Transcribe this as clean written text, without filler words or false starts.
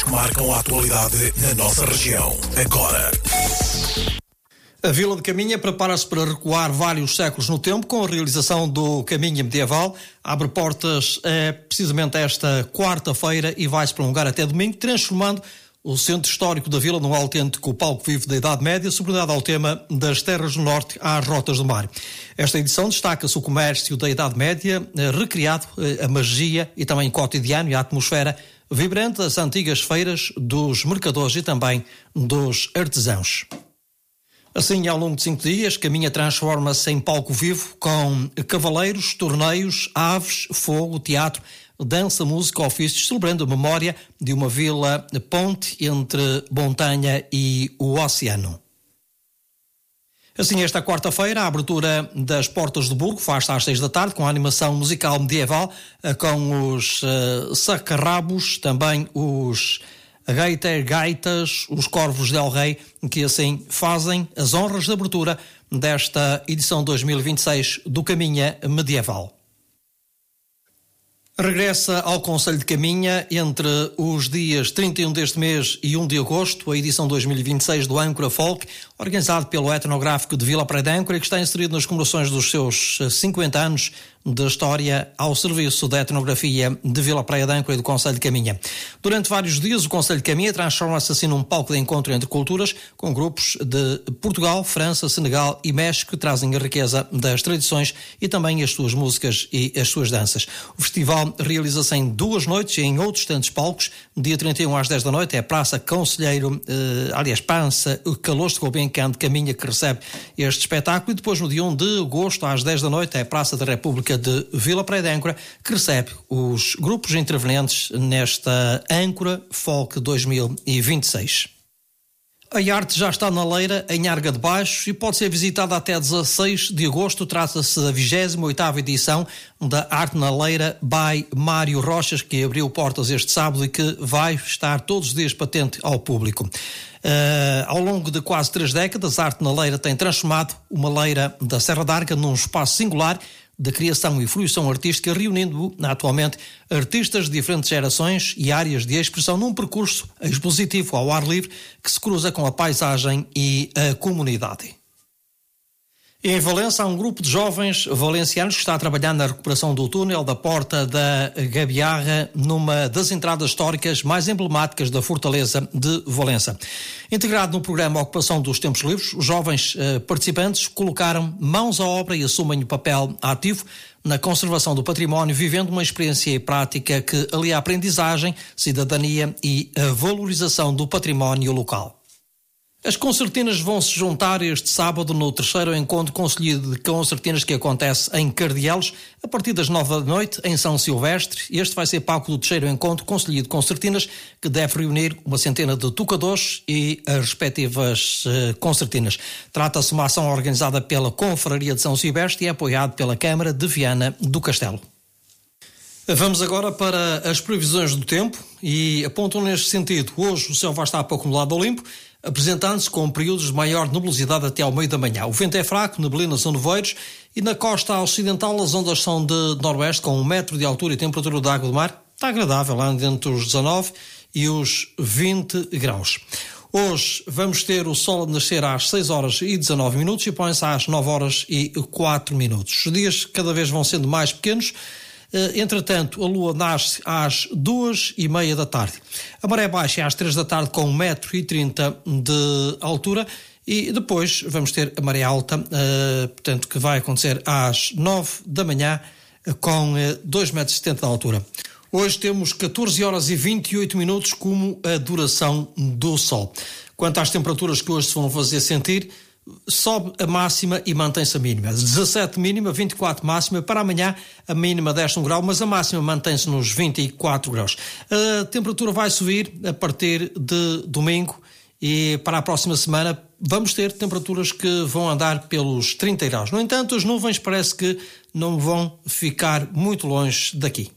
que marcam a atualidade na nossa região. Agora. A Vila de Caminha prepara-se para recuar vários séculos no tempo com a realização do Caminho Medieval. Abre portas precisamente esta quarta-feira e vai-se prolongar até domingo, transformando o centro histórico da vila num autêntico palco vivo da Idade Média, sobretudo ao tema das terras do norte às rotas do mar. Esta edição destaca-se o comércio da Idade Média, recriado a magia e também o cotidiano e a atmosfera vibrante das antigas feiras, dos mercadores e também dos artesãos. Assim, ao longo de 5 dias, Caminha transforma-se em palco vivo com cavaleiros, torneios, aves, fogo, teatro, dança, música, ofícios, celebrando a memória de uma vila ponte entre montanha e o oceano. Assim, esta quarta-feira, a abertura das Portas do Burgo faz-se às 6 da tarde, com a animação musical medieval, com os sacarrabos, também os gaitas, os corvos del rei, que assim fazem as honras de abertura desta edição 2026 do Caminha Medieval. Regressa ao Concelho de Caminha entre os dias 31 deste mês e 1 de agosto, a edição 2026 do Âncora Folk, organizado pelo Etnográfico de Vila Praia de Âncora, que está inserido nas comemorações dos seus 50 anos de história ao serviço da etnografia de Vila Praia de Âncora e do Concelho de Caminha. Durante vários dias, o Concelho de Caminha transforma-se assim num palco de encontro entre culturas, com grupos de Portugal, França, Senegal e México que trazem a riqueza das tradições e também as suas músicas e as suas danças. O festival realiza-se em 2 noites e em outros tantos palcos. Dia 31 às 10 da noite é a Praça Conselheiro, Pança, Calor de Gulbenkian de Caminha, que recebe este espetáculo, e depois no dia 1 de agosto às 10 da noite é a Praça da República de Vila Praia de Âncora, que recebe os grupos intervenientes nesta Âncora Folk 2026. A arte já está na Leira, em Arga de Baixo, e pode ser visitada até 16 de agosto. Trata-se da 28ª edição da Arte na Leira by Mário Rochas, que abriu portas este sábado e que vai estar todos os dias patente ao público. Ao longo de quase 3 décadas, a Arte na Leira tem transformado uma leira da Serra d'Arga num espaço singular de criação e fruição artística, reunindo atualmente artistas de diferentes gerações e áreas de expressão num percurso expositivo ao ar livre que se cruza com a paisagem e a comunidade. Em Valença, há um grupo de jovens valencianos que está a trabalhar na recuperação do túnel da Porta da Gabiarra, numa das entradas históricas mais emblemáticas da Fortaleza de Valença. Integrado no programa Ocupação dos Tempos Livres, os jovens participantes colocaram mãos à obra e assumem o papel ativo na conservação do património, vivendo uma experiência prática que alia a aprendizagem, cidadania e a valorização do património local. As concertinas vão se juntar este sábado no 3º encontro concelhio de concertinas, que acontece em Cardielos, a partir das 9 da noite, em São Silvestre. Este vai ser palco do 3º encontro concelhio de concertinas, que deve reunir uma centena de tocadores e as respectivas concertinas. Trata-se de uma ação organizada pela Confraria de São Silvestre e é apoiado pela Câmara de Viana do Castelo. Vamos agora para as previsões do tempo e apontam neste sentido. Hoje o céu vai estar pouco nublado ou limpo, apresentando-se com períodos de maior nebulosidade até ao meio da manhã. O vento é fraco, neblinas ou nevoeiros, e na costa ocidental as ondas são de noroeste, com 1 metro de altura e temperatura da água do mar está agradável, lá entre os 19 e os 20 graus. Hoje vamos ter o sol a nascer às 6 horas e 19 minutos e põe-se às 9 horas e 4 minutos. Os dias cada vez vão sendo mais pequenos. Entretanto, a lua nasce às 2h30 da tarde. A maré baixa é às 3 da tarde com 1,30 m de altura e depois vamos ter a maré alta, portanto, que vai acontecer às 9 da manhã com 2,70 m de altura. Hoje temos 14 horas e 28 minutos como a duração do sol. Quanto às temperaturas que hoje se vão fazer sentir, sobe a máxima e mantém-se a mínima. 17 mínima, 24 máxima. Para amanhã a mínima desce 1 grau, mas a máxima mantém-se nos 24 graus. A temperatura vai subir a partir de domingo e para a próxima semana vamos ter temperaturas que vão andar pelos 30 graus. No entanto, as nuvens parece que não vão ficar muito longe daqui.